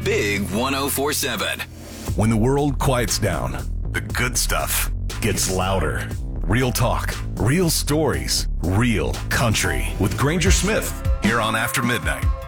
Big 104.7. When the world quiets down, the good stuff gets louder. Real talk, real stories, real country. With Granger Smith, here on After Midnight.